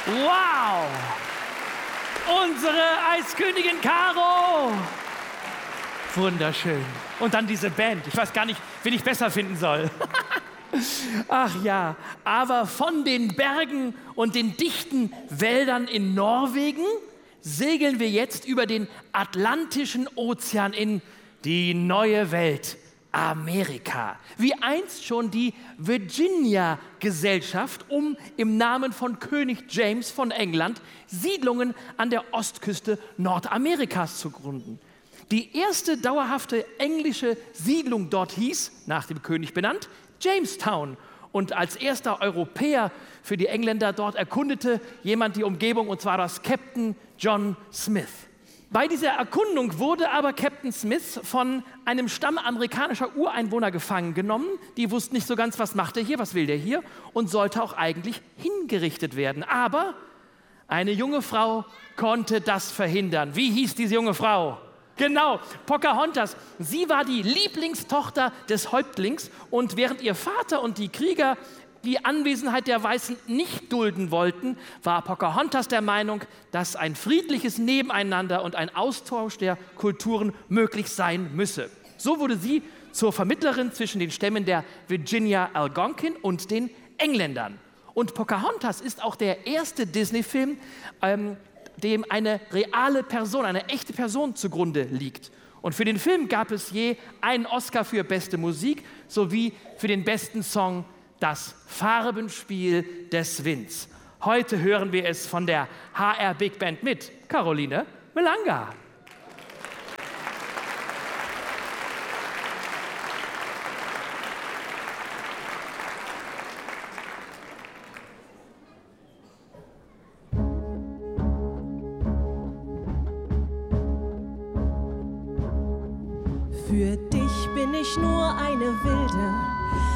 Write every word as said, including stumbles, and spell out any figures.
Wow! Unsere Eiskönigin Caro! Wunderschön. Und dann diese Band. Ich weiß gar nicht, wen ich besser finden soll. Ach ja, aber von den Bergen und den dichten Wäldern in Norwegen segeln wir jetzt über den Atlantischen Ozean in die neue Welt, Amerika. Wie einst schon die Virginia-Gesellschaft, um im Namen von König James von England Siedlungen an der Ostküste Nordamerikas zu gründen. Die erste dauerhafte englische Siedlung dort hieß, nach dem König benannt, Jamestown. Und als erster Europäer für die Engländer dort erkundete jemand die Umgebung, und zwar das Captain John Smith. Bei dieser Erkundung wurde aber Captain Smith von einem Stamm amerikanischer Ureinwohner gefangen genommen. Die wussten nicht so ganz, was macht er hier, was will der hier, und sollte auch eigentlich hingerichtet werden. Aber eine junge Frau konnte das verhindern. Wie hieß diese junge Frau? Genau, Pocahontas. Sie war die Lieblingstochter des Häuptlings, und während ihr Vater und die Krieger die Anwesenheit der Weißen nicht dulden wollten, war Pocahontas der Meinung, dass ein friedliches Nebeneinander und ein Austausch der Kulturen möglich sein müsse. So wurde sie zur Vermittlerin zwischen den Stämmen der Virginia Algonquin und den Engländern. Und Pocahontas ist auch der erste Disney-Film, ähm, dem eine reale Person, eine echte Person zugrunde liegt. Und für den Film gab es je einen Oscar für beste Musik sowie für den besten Song Das Farbenspiel des Winds. Heute hören wir es von der H R Big Band mit Caroline Melanga. Für dich bin ich nur eine Wilde,